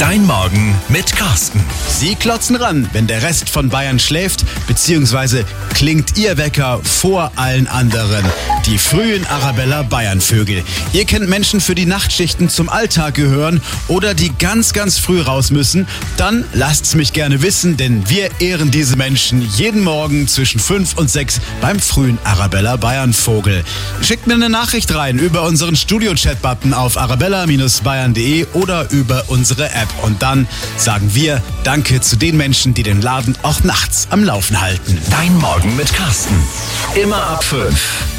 Dein Morgen mit Carsten. Sie klotzen ran, wenn der Rest von Bayern schläft, beziehungsweise klingt Ihr Wecker vor allen anderen. Die frühen Arabella Bayern-Vögel. Ihr kennt Menschen, für die Nachtschichten zum Alltag gehören oder die ganz, ganz früh raus müssen. Dann lasst's mich gerne wissen, denn wir ehren diese Menschen jeden Morgen zwischen 5 und 6 beim frühen Arabella Bayern-Vogel. Schickt mir eine Nachricht rein über unseren Studio-Chat-Button auf arabella-bayern.de oder über unsere App. Und dann sagen wir Danke zu den Menschen, die den Laden auch nachts am Laufen halten. Dein Morgen mit Carsten. Immer ab 5.